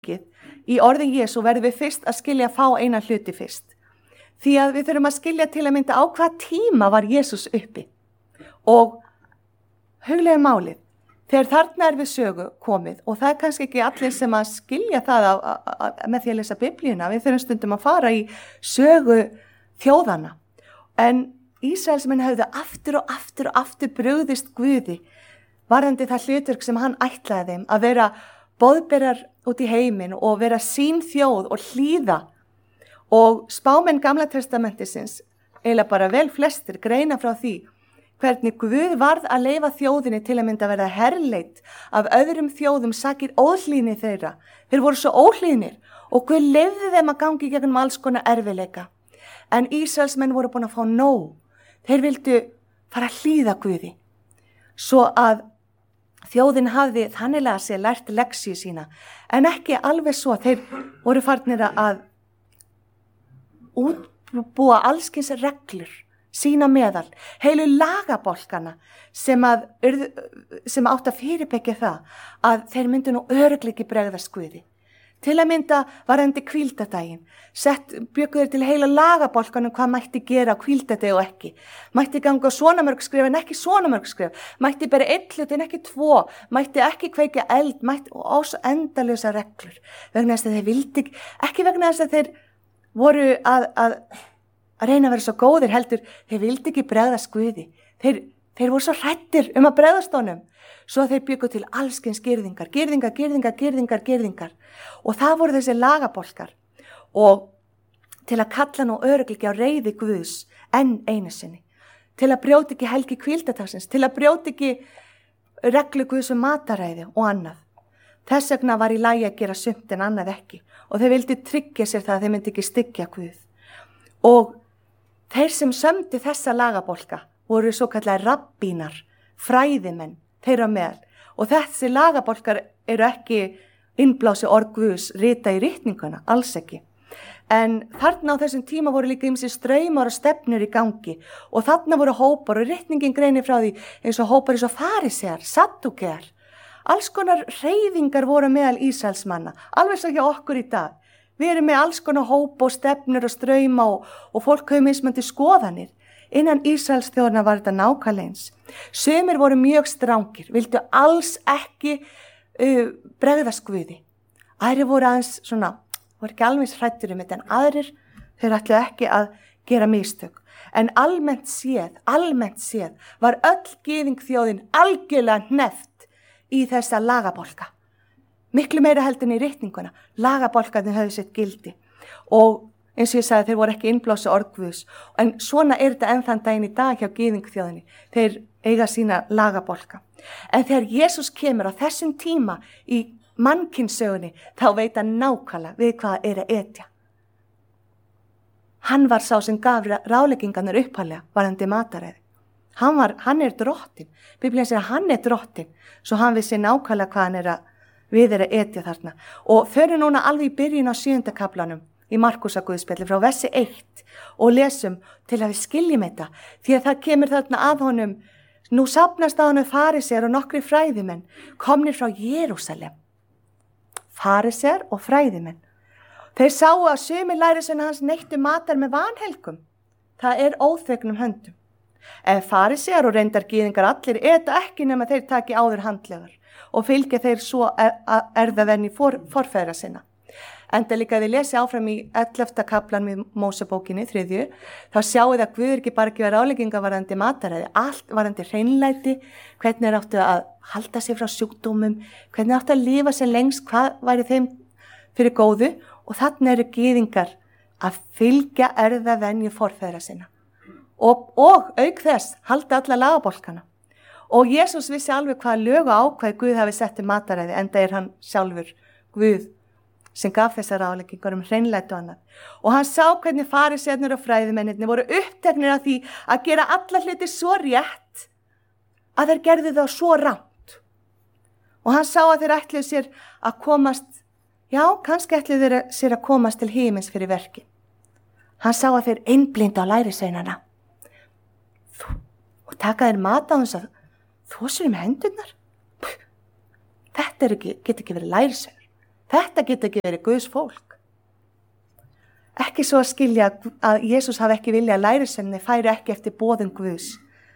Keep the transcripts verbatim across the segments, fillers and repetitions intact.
í orðin Jesú verðum við fyrst að skilja að fá eina hluti fyrst. Því að við þurfum að skilja til að mynda á hvað tíma var Jesús uppi. Og huglega málið, þegar þarna er við sögu komið, og það er kannski ekki allir sem að skilja það að, að, að, með því að lesa Biblíuna, við þurfum stundum að fara í sögu þjóðana. En Ísraelsmenn höfðu aftur og aftur og aftur brugðist Guði, varðandi það hlutverk sem hann ætlaði þeim, að vera boðberar út í heiminn og vera sín þjóð og hlýða. Og spámenn Gamla testamentisins, eiginlega bara vel flestir, greina frá því hvernig Guð varð að leyfa þjóðinni til að mynda að verða herleit af öðrum þjóðum sakir óhlýni þeirra. Þeir voru svo óhlýnir og Guð leyfði þeim að gangi gegnum alls konar erfiðleika. En Ísraelsmenn voru búin að fá nóg. Þeir vildu fara að hlýða Guði. Svo að þjóðin hafði þannilega sér lært leksíu sína, en ekki alveg svo. Þeir voru farnir að útbúa allskins reglur, sína meðal, heilu lagabálkana sem, að, sem átt að fyrirbyggja það að þeir myndu nú örugglega ekki bregðast Guði. Til að mynda varðandi hvíldardaginn, sett bjöggu þeir til heila lagabálkanum hvað mætti gera á hvíldardegi og ekki. Mætti ganga svona mörg skref en ekki svona mörg skref. Mætti bara einn hlut en ekki tvo. Mætti ekki kveikja eld, mætti og ás endalösa reglur. Vegna þess að þeir vildi ekki, ekki vegna þess að þeir voru að, að, að reyna að vera svo góðir heldur, þeir vildi ekki bregðast Guði. Þeir, þeir voru svo hrættir um að bregðast honum. Svo þeir byggu til allskins girðingar, girðingar, girðingar, girðingar, girðingar. Og það voru þessi lagabálkar. Og til að kalla nú örugglega á reiði Guðs enn einu sinni. Til að brjóta ekki helgi hvíldardagsins, til að brjóta ekki reglu Guðs um mataræði og annað. Þess vegna var í lagi að gera sumt en annað ekki. Og þeir vildi tryggja sér það að þeir myndi ekki styggja Guð. Og þeir sem sömdu þessa lagabálka voru svo kallar rabbínar, fræðimenn, þeirra meðal. Og þessi lagabálkar eru ekki innblási orð Guðs rita í ritninguna, alls ekki. En þarna á þessum tíma voru líka ýmsir straumar og stefnur í gangi og þarna voru hópar og ritningin greinir frá því eins og hópar eins og farisear, saddúkear. Alls konar hreyfingar voru meðal Ísraelsmanna, alveg svo hjá okkur í dag. Við erum með alls konar hópa og stefnur og strauma og, og fólk hefur mismandi skoðanir. Innan Ísraelsþjóðana var þetta nákvæmlega eins. Sumir voru mjög strangir, vildu alls ekki uh, bregðast Guði. Aðrir voru aðeins svona, voru ekki alveg hræddir um þetta, en aðrir þeir ætluðu ekki að gera mistök. En almennt séð, almennt séð var öll gyðingþjóðin algjörlega hneppt í þessa lagabálka. Miklu meira heldur en í ritninguna. Lagabálkarnir höfðu sitt gildi. Og eins og ég sagði, þeir voru ekki innblási orð Guðs. En svona er þetta enn þann daginn í dag hjá gyðingþjóðinni. Þeir eiga sína lagabálka. En þegar Jesús kemur á þessum tíma í mannkynssögunni, þá veit hann nákvæmlega við hvað er að etja. Hann var sá sem gaf ráðleggingarnar upphaflega varðandi mataræði. Hann, var, hann er drottinn. Biblían segir að hann er drottinn, svo hann vissi nákvæmlega hvað hann er að, við er að etja þarna. Og förum núna alveg í byrjun á sjöunda kaflanum í Markúsarguðspjalli frá versi eitt og lesum til að við skiljum þetta. Því að það kemur þarna að honum, nú safnast að honum farisear og nokkri fræðimenn komnir frá Jerúsalem. Farisear og fræðimenn. Þeir sáu að sumir lærisveina hans neittu matar með vanhelgum. Það er óþvegnum höndum. En farisear og reyndar gyðingar allir eta ekki nema þeir taki áður handlegar og fylgja þeir svo erfðavenju for, forfeðra sinna. Enda líka að við lesi áfram í ellefta kaflan við Mósebókinni, þriðju, þá sjáu það að Guð er ekki bara ekki verið ráðleggingar varðandi mataræði, allt varðandi hreinlæti, hvernig er áttu að halda sig frá sjúkdómum, hvernig áttu að lifa sér lengst, hvað væri þeim fyrir góðu, og þannig eru gyðingar að fylgja erfðavenju forfeðra sinna. Og, og auk þess halda alla lagabálkana. Og Jesús vissi alveg hvað lög og ákvæði Guð hafi sett um mataræði, enda er hann sjálfur Guð sem gaf þessar ráðleggingar um hreinlæti og annað. Og hann sá hvernig farisearnir og fræðimennirnir voru uppteknir af því að gera alla hluti svo rétt að þeir gerðu þá svo rangt. Og hann sá að þeir ætluðu sér að komast, já, kannski ætluðu þeir sér að komast til himins fyrir verki. Hann sá að þeir einblinda á lærisveinana. Og taka þeir mat á þess að þósur með hendurnar. Þetta er ekki, get ekki verið lærisveinar. Þetta getur ekki verið Guðs fólk. Ekki svo að skilja að Jesús hafi ekki vilja að lærisveinarnir færi ekki eftir boðum Guðs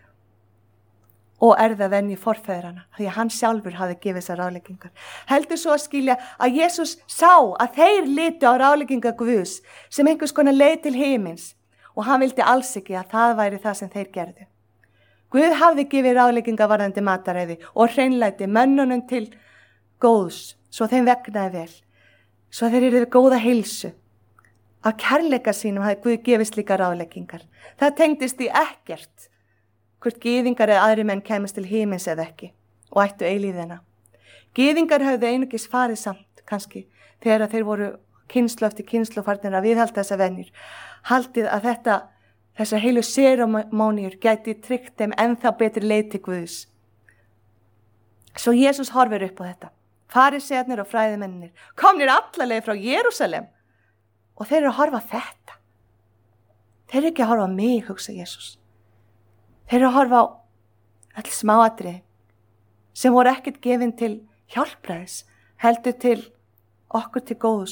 og erfðavenju forfeðrana, því að hann sjálfur hafi gefið þessar ráðleggingar. Heldur svo að skilja að Jesús sá að þeir litu á ráðleggingar Guðs sem einhvers konar leið til himins og hann vildi alls ekki að það væri það sem þeir gerðu. Guð hafði gefið ráðleggingar varðandi mataræði og hreinlæti mönnunum til góðs, svo þeim vegnaði vel, svo þeir eru góða heilsu. Af kærleika sínum hafði Guð gefið slíkar ráðleggingar. Það tengdist í ekkert hvort gyðingar eða aðri menn kæmast til himins eða ekki og ættu eilíðina. Gyðingar höfðu einungis farið samt, kannski, þegar þeir voru kynslu eftir kynslu farnir að viðhalda þessa venjur. Haldið að þetta, þessar heilu seramóníur gæti tryggt þeim ennþá betri leið til Guðs. Svo Jesús horfir upp á þetta. Farisearnir og fræðimennir, komnir alla leið frá Jerúsalem og þeir eru að horfa á þetta. Þeir eru ekki að horfa á mig, hugsa Jesús. Þeir eru að horfa á all smáatriði sem voru ekkert gefin til hjálpræðis, heldur til okkur til góðs.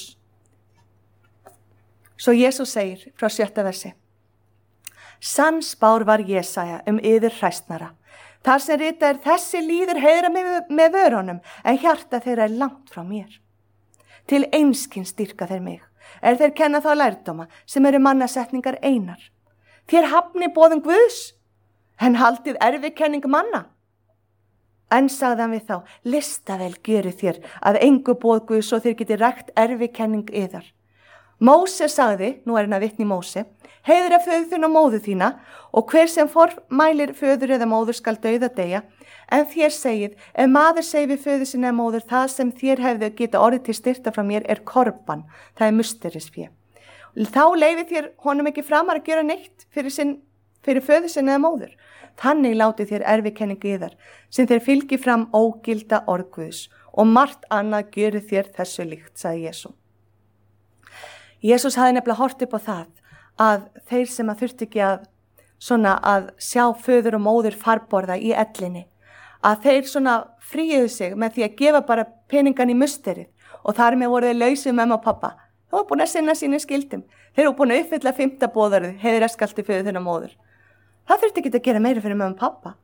Svo Jesús segir frá sjötta versi: Sannspár var Jesaja um yður hræstnara. Þar sem rita er þessi líður heiðra með, með vörunum, en hjarta þeirra er langt frá mér. Til einskins dýrka þeir mig, er þeir kenna þá lærdóma sem eru mannasetningar einar. Þér hafni boðum Guðs, en haldið erfikenning manna. En sagði hann við þá: listavel gjöru þér að engu boð Guðs og þér geti rækt erfikenning yðar. Móse sagði, nú er hann að vitna í Móse, heiðra föður þinn og móður þína, og hver sem formælir föður eða móður skal dauða deyja, en þér segið, ef maður segir við föður sinna eða móður, það sem þér hefðu geta orðið til styrta frá mér er korban, það er musterisfé. Þá leifið þér honum ekki framar að gera neitt fyrir, sinn, fyrir föður sinna eða móður. Þannig látið þér erfikenningu yðar, sem þér fylgi fram ógilda orð Guðs, og margt annað gjöru þér þessu líkt, sagði Jesú. Jesús hafði nefnilega hort upp á það að þeir sem að þurfti ekki að, svona, að sjá föður og móður farborða í ellinni, að þeir svona fríuðu sig með því að gefa bara peningan í musterið og þar með voru þeir lausið með mamma og pappa. Þeir voru búin að sinna sínu skildum. Þeir voru búin að uppfylla fimmta boðorðið, heiðra skaltu föður þinn og móður. Það þurfti ekki að gera meira fyrir mamma og pappa.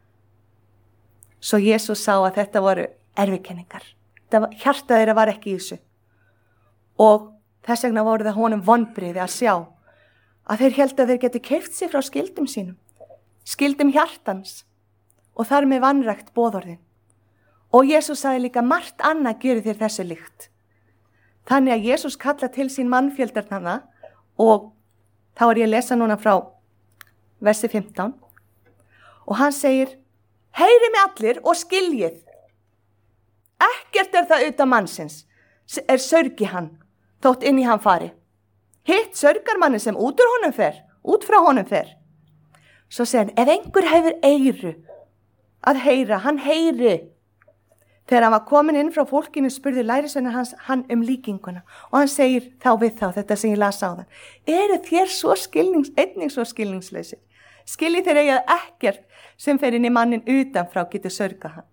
Svo Jesús sá að þetta voru erfikenningar. Hjarta þeirra var ekki í þessu. Og þess vegna voru það honum vonbrigði að sjá að þeir héldu að þeir geti keypt sig frá skildum sínum, skildum hjartans og þar með vanrækt boðorðin. Og Jesús sagði líka: margt annað gjöru þér þessu líkt. Þannig að Jesús kalla til sín mannfjöldarnanna og þá er ég að lesa núna frá versi fimmtán og hann segir: heyri mig allir og skiljið. Ekkert er það utan mannsins, er sörgi hann, þótt inn í hann fari. Hitt sörgar manni sem út úr honum fer, út frá honum fer. Svo segir hann: ef einhver hefur eyru að heyra, hann heyri. Þegar hann var komin inn frá fólkinu spurði lærisveinar hans hann um líkinguna og hann segir þá við þá, þetta sem ég las á það: eru þér svo skilnings, einnig svo skilningslausir? Skiljið þér eigi að ekkert sem fer inn í mannin utanfrá getur sörga hann.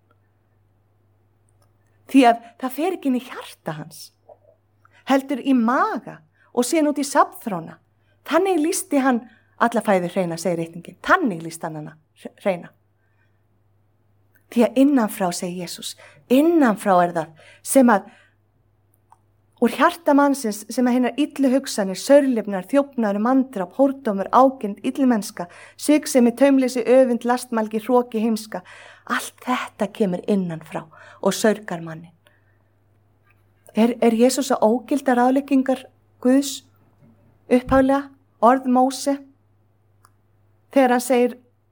Því að það fer ekki inn í hjarta hans, heldur í maga og síðan út í safnþróna. Þannig lýsti hann alla fæðu hreina, segir reikningin. Þannig lýsti hann hana hreina. Því að innanfrá, segir Jesús, innanfrá er það sem að úr hjarta mannsins sem að hinnar illu hugsanir, sörlifnar, þjófnar, mandráp, hórdómur, ágirnd, illmennska, sigsemi, taumleysi, öfund, lastmælgi, hroki, heimska. Allt þetta kemur innanfrá og sörgar mannin. Er, er Jesús að ógilda ráðleggingar Guðs upphaflega, orð Móse, þegar hann segir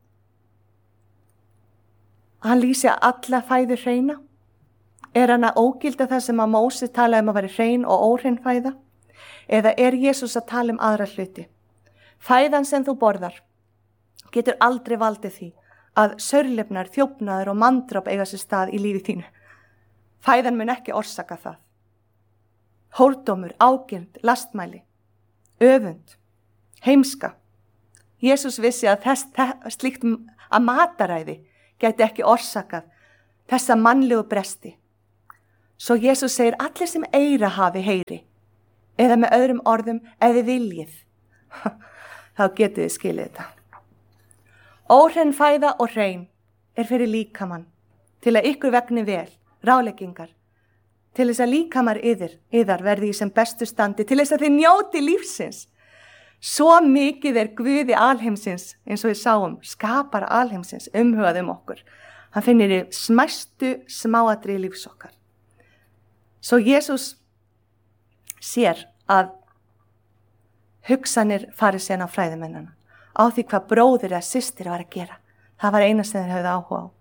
hann lýsi að alla fæðu hreina? Er hann að ógilda það sem að Móse tala um að vera hrein og óhrein fæða? Eða er Jesús að tala um aðra hluti? Fæðan sem þú borðar getur aldrei valdið því að sörlifnar, þjófnaður og mandráp eiga sér stað í lífi þínu. Fæðan mun ekki orsaka það. Hórdómur, ágirnd, lastmæli, öfund, heimska. Jesús vissi að þess, þess, slíkt að mataræði gæti ekki orsakað þessa mannlegu bresti. Svo Jesús segir allir sem eyra hafi heyri. Eða með öðrum orðum, ef þið viljið, þá getið þið skilið þetta. Óhrein fæða og hrein er fyrir líkamann, til að ykkur vegni vel, ráðleggingar, til þess að líkamar yðar, yðar verði í sem bestu standi, til þess að þið njóti lífsins. Svo mikið er Guði alheimsins, eins og við sáum, skapar alheimsins, umhugað um okkur. Hann finnir í smæstu smáatri lífs okkar. Svo Jesús sér að hugsanir farisæna og fræðimennana á því hvað bróðir eða systir var að gera. Það var eina sem þeir höfðu áhuga á.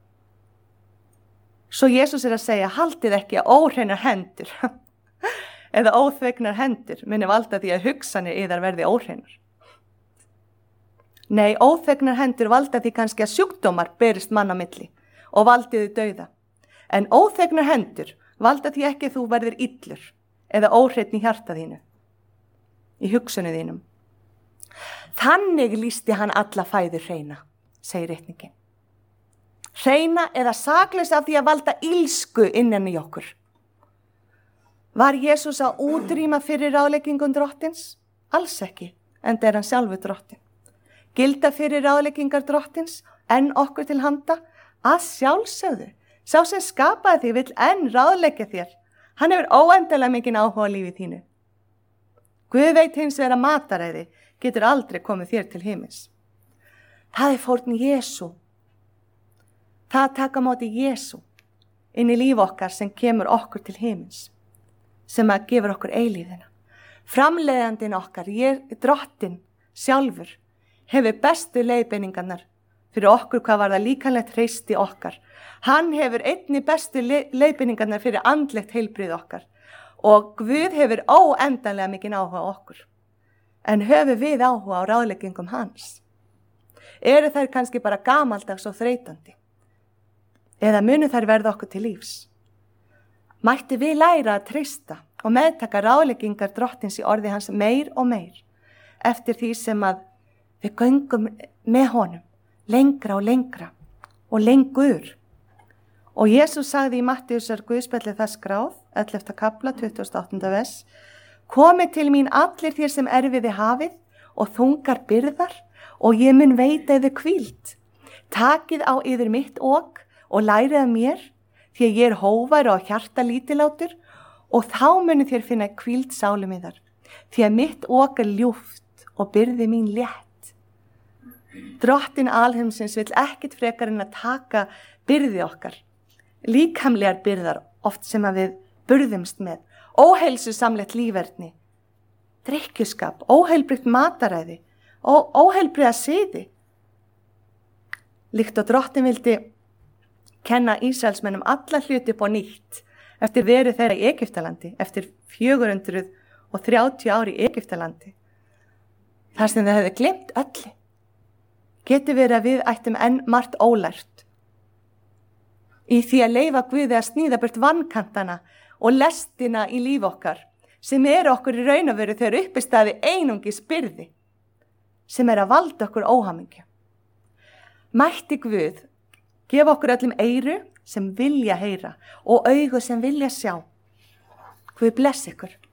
Svo Jesús er að segja, haldið ekki að óhreinar hendur eða óþvegnar hendur muni valda því að hugsanir yðar verði óhreinar. Nei, óþvegnar hendur valda því kannski að sjúkdómar berist mann á milli og valdiði dauða. En óþvegnar hendur valda því ekki að þú verðir illur eða óhreinn í hjarta þínu, í hugsunni þínum. Þannig lýsti hann alla fæðu hreina, segir ritningin. Hreina eða saklaus af því að valda ílsku innan í okkur. Var Jesús að útrýma fyrir ráðleggingum drottins? Alls ekki, enda er hann sjálfur drottin. Gilda fyrir ráðleggingar drottins en okkur til handa? Að sjálfsögðu, sá sem skapaði því vill enn ráðleggja þér. Hann hefur óendanlega mikinn áhuga á lífið þínu. Guð veit hins vegar að mataræði getur aldrei komið þér til himins. Það er fórn Jesú. Það að taka á móti Jesú inn í líf okkar sem kemur okkur til himins, sem að gefur okkur eilífina. Framleiðandinn okkar, ég, drottin sjálfur, hefur bestu leiðbeiningarnar fyrir okkur hvað var það líkanlegt hreysti okkar. Hann hefur einni bestu leiðbeiningarnar fyrir andlegt heilbrigð okkar og Guð hefur óendanlega mikinn áhuga á okkur. En höfum við áhuga á ráðleggingum hans? Eru þær kannski bara gamaldags og þreytandi? Eða munu þær verða okkur til lífs? Mætti við læra að treysta og meðtaka ráðleggingar drottins í orði hans meir og meir eftir því sem að við göngum með honum lengra og lengra og lengur. Og Jesús sagði í Mattheusar Guðspjalli það skráð, ellefta kapla, tuttugasta og áttunda vers, komið til mín allir þér sem erfiði hafið og þungar byrðar og ég mun veita yður hvíld. Takið á yður mitt ok og lærið af mér, því að ég er hóvær og hjarta lítilátur og þá munu þér finna hvíld sálum yðar, því að mitt ok er ljúft og byrði mín létt. Drottin alheimsins vill ekkit frekar en að taka byrði okkar, líkamlegar byrðar oft sem að við burðumst með, óheilsusamlegt líferni, drykkjuskap, óheilbrigt mataræði og óheilbriða siði. Líkt og drottin vildi kenna Ísraelsmennum alla hluti upp á nýtt eftir veru þeirra í Egyptalandi, eftir fjögur hundruð þrjátíu ári í Egyptalandi. Þar sem þau hefðu glemt öllu. Getur verið að við ættum enn margt ólært í því að leyfa Guði að sníða burt vankantana og lestina í líf okkar sem eru okkur í raun og veru þegar uppistaði einungis byrði sem er að valda okkur óhamingju. Mætti Guð gefa okkur öllum eyru sem vilja heyra og augu sem vilja sjá. Guð bless ykkur.